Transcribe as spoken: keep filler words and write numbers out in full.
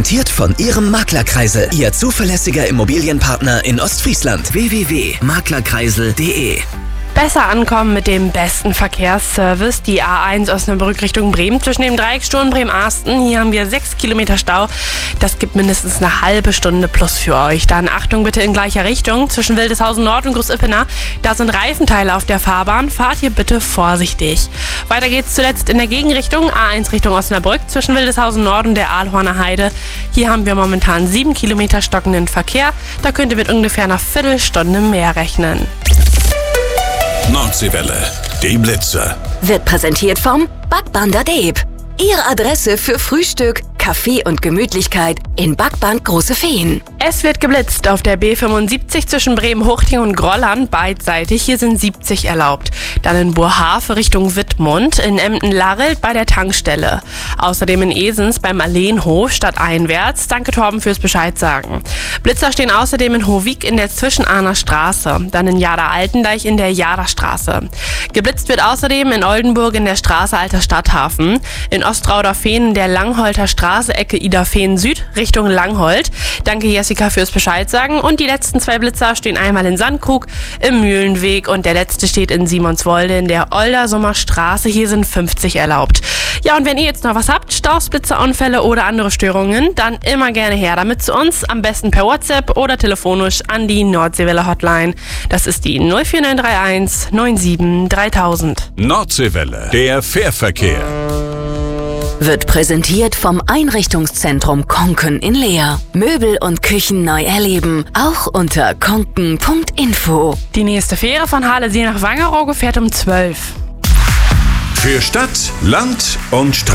Präsentiert von Ihrem Maklerkreisel, Ihr zuverlässiger Immobilienpartner in Ostfriesland. w w w punkt maklerkreisel punkt de Besser ankommen mit dem besten Verkehrsservice. Die A eins Osnabrück Richtung Bremen zwischen dem Dreiecksturm Bremen-Arsten. Hier haben wir sechs Kilometer Stau. Das gibt mindestens eine halbe Stunde plus für euch. Dann Achtung bitte in gleicher Richtung zwischen Wildeshausen Nord und Groß-Ippener. Da sind Reifenteile auf der Fahrbahn. Fahrt hier bitte vorsichtig. Weiter geht's zuletzt in der Gegenrichtung. A eins Richtung Osnabrück zwischen Wildeshausen Nord und der Aalhorner Heide. Hier haben wir momentan sieben Kilometer stockenden Verkehr. Da könnt ihr mit ungefähr einer Viertelstunde mehr rechnen. Nordseewelle, die Blitzer. Wird präsentiert vom Backbander Deep. Ihre Adresse für Frühstück, Kaffee und Gemütlichkeit in Backband Große Feen. Es wird geblitzt auf der B fünfundsiebzig zwischen Bremen-Huchting und Grolland beidseitig. Hier sind siebzig erlaubt. Dann in Burhafe Richtung Wittmund, in Emden-Larelt bei der Tankstelle. Außerdem in Esens beim Alleenhof stadteinwärts. Danke Torben fürs Bescheid sagen. Blitzer stehen außerdem in Hovik in der Zwischenahner Straße. Dann in Jada-Altendeich in der Jada-Straße. Geblitzt wird außerdem in Oldenburg in der Straße Alter Stadthafen. In Ostrauder-Fehn in der Langholter Straße, Ecke Ida-Fehn Süd, Richtung Langholt. Danke Jessica fürs Bescheid sagen. Und die letzten zwei Blitzer stehen einmal in Sandkrug, im Mühlenweg und der letzte steht in Simonswolde in der Oldersummer Straße. Hier sind fünfzig erlaubt. Ja, und wenn ihr jetzt noch was habt, Staus, Blitzerunfälle oder andere Störungen, dann immer gerne her damit zu uns. Am besten per WhatsApp oder telefonisch an die Nordseewelle Hotline. Das ist die null vier neun drei eins neun sieben dreitausend. Nordseewelle, der Fährverkehr. Wird präsentiert vom Einrichtungszentrum Konken in Leer. Möbel und Küchen neu erleben, auch unter konken punkt info. Die nächste Fähre von Halesee nach Wangerooge fährt um zwölf. Für Stadt, Land und Straße.